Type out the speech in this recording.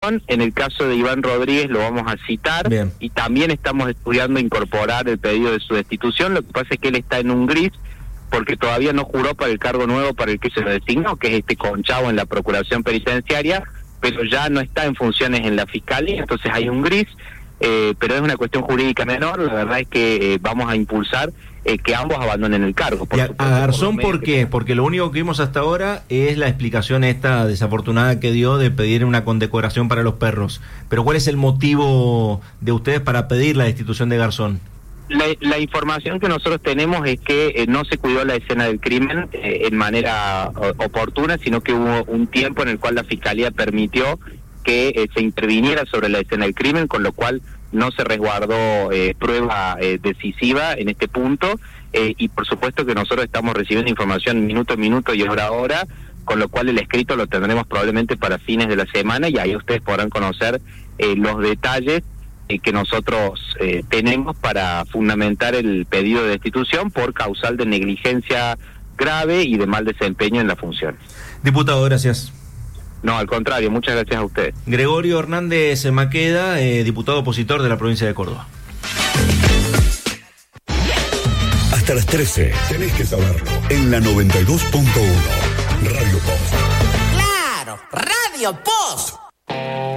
destitución. En el caso de Iván Rodríguez lo vamos a citar. Bien. Y también estamos estudiando incorporar el pedido de su destitución. Lo que pasa es que él está en un gris porque todavía no juró para el cargo nuevo para el que se lo designó, que es Conchavo en la Procuración Penitenciaria, pero ya no está en funciones en la Fiscalía, entonces hay un gris, pero es una cuestión jurídica menor. La verdad es que vamos a impulsar que ambos abandonen el cargo. ¿Y a Garzón por qué? Porque lo único que vimos hasta ahora es la explicación esta desafortunada que dio de pedir una condecoración para los perros. Pero ¿cuál es el motivo de ustedes para pedir la destitución de Garzón? La información que nosotros tenemos es que no se cuidó la escena del crimen en manera oportuna, sino que hubo un tiempo en el cual la Fiscalía permitió que se interviniera sobre la escena del crimen, con lo cual no se resguardó prueba decisiva en este punto, y por supuesto que nosotros estamos recibiendo información minuto a minuto y hora a hora, con lo cual el escrito lo tendremos probablemente para fines de la semana, y ahí ustedes podrán conocer los detalles que nosotros tenemos para fundamentar el pedido de destitución por causal de negligencia grave y de mal desempeño en la función. Diputado, gracias. No, al contrario, muchas gracias a ustedes. Gregorio Hernández Maqueda, diputado opositor de la provincia de Córdoba. Hasta las 13, tenés que saberlo, en la 92.1, Radio Post. ¡Claro! ¡Radio Post!